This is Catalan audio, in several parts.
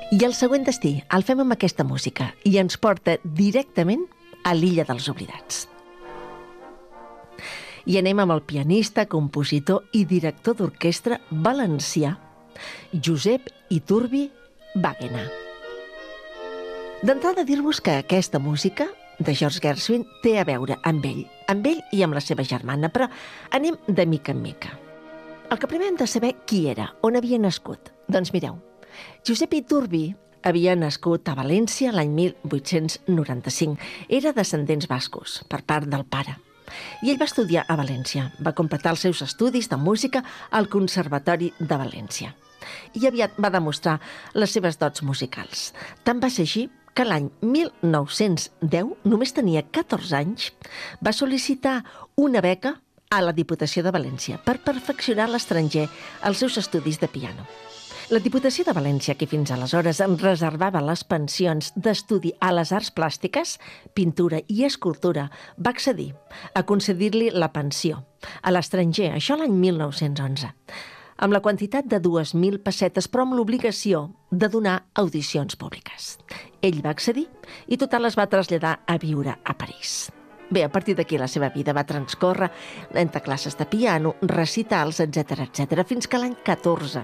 I el següent destí el fem amb aquesta música i ens porta directament a l'Illa dels Oblidats. I anem amb el pianista, compositor i director d'orquestra valencià Josep Iturbi Bàguena. D'entrada dir-vos que aquesta música de George Gershwin té a veure amb ell i amb la seva germana, però anem de mica en mica. El que primer hem de saber qui era, on havia nascut. Doncs mireu, Josep Iturbi havia nascut a València l'any 1895. Era descendents bascos, per part del pare. I ell va estudiar a València. Va completar els seus estudis de música al Conservatori de València. I aviat va demostrar les seves dots musicals. Tant va ser així que l'any 1910, només tenia 14 anys, va sol·licitar una beca a la Diputació de València per perfeccionar a l'estranger els seus estudis de piano. La Diputació de València, que fins aleshores en reservava les pensions d'estudi a les arts plàstiques, pintura i escultura, va accedir a concedir-li la pensió a l'estranger, això l'any 1911, amb la quantitat de 2.000 pessetes, però amb l'obligació de donar audicions públiques. Ell va accedir i total es va traslladar a viure a París. Bé, a partir d'aquí la seva vida va transcórrer entre classes de piano, recitals, etc., fins que l'any 14,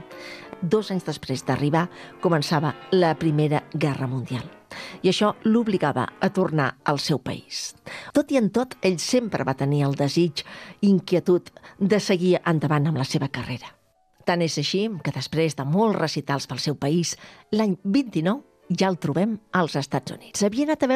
2 anys després d'arribar, començava la Primera Guerra Mundial. I això l'obligava a tornar al seu país. Tot i en tot, ell sempre va tenir el desig, inquietud, de seguir endavant amb la seva carrera. Tant és així que després de molts recitals pel seu país, l'any 29 ja el trobem als Estats Units. Havia anat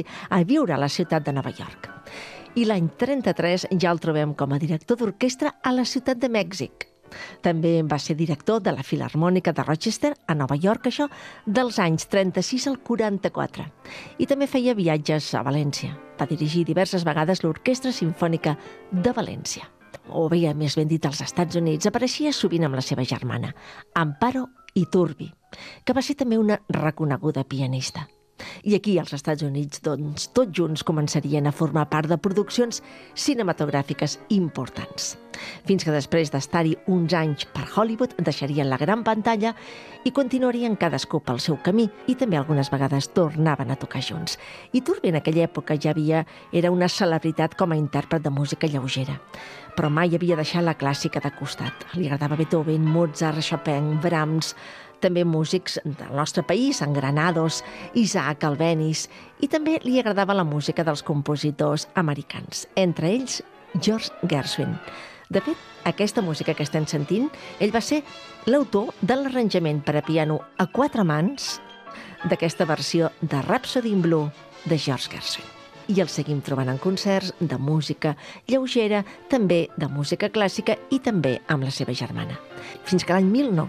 a viure a la ciutat de Nova York. I l'any 33 ja el trobem com a director d'orquestra a la ciutat de Mèxic. També va ser director de la Filharmònica de Rochester, a Nova York, això dels anys 36 al 44. I també feia viatges a València. Va dirigir diverses vegades l'Orquestra Simfònica de València. O bé, més ben dit, als Estats Units, apareixia sovint amb la seva germana, Amparo Iturbi, que va ser també una reconeguda pianista. I aquí, als Estats Units, doncs, tots junts començarien a formar part de produccions cinematogràfiques importants. Fins que després d'estar-hi uns anys per Hollywood, deixarien la gran pantalla i continuarien cadascú pel seu camí i també algunes vegades tornaven a tocar junts. Iturbi en aquella època ja era una celebritat com a intèrpret de música lleugera, però mai havia deixat la clàssica de costat. Li agradava Beethoven, Mozart, Chopin, Brahms, també músics del nostre país, en Granados, Isaac Albéniz, i també li agradava la música dels compositors americans, entre ells George Gershwin. De fet, aquesta música que estem sentint, ell va ser l'autor de l'arranjament per a piano a 4 mans d'aquesta versió de Rhapsody in Blue de George Gershwin. I el seguim trobant en concerts de música lleugera, també de música clàssica i també amb la seva germana. Fins que l'any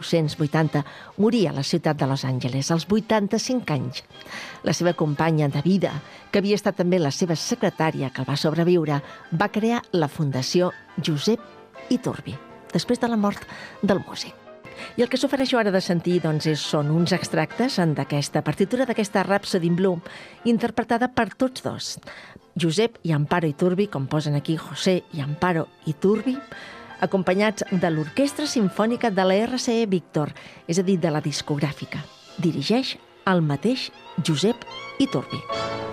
1980 moria a la ciutat de Los Angeles, als 85 anys. La seva companya de vida, que havia estat també la seva secretària, que el va sobreviure, va crear la Fundació Josep Iturbi, després de la mort del músic. I el que s'ofereixo ara de sentir són uns extractes d'aquesta partitura, d'aquesta Rhapsody in Blue, interpretada per tots dos, Josep i Amparo Iturbi, com posen aquí José i Amparo Iturbi, acompanyats de l'Orquestra Simfònica de la RCE Víctor, és a dir, de la discogràfica. Dirigeix el mateix Josep Iturbi.